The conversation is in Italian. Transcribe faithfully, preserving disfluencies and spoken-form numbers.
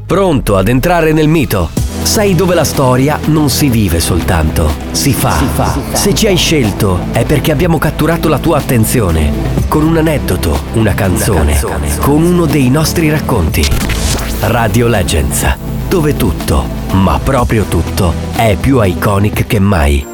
Pronto ad entrare nel mito? Sai dove la storia non si vive soltanto, si fa. Si fa. Se ci hai scelto è perché abbiamo catturato la tua attenzione con un aneddoto, una canzone, una canzone, con uno dei nostri racconti. Radio Legends, dove tutto, ma proprio tutto, è più iconic che mai.